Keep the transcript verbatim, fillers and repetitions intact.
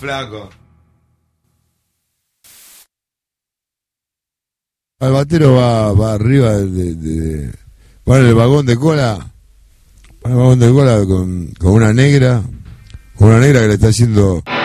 flaco. El batero va, va arriba de, de, de, va en el vagón de cola, va en el vagón de cola con, con una negra, con una negra que le está haciendo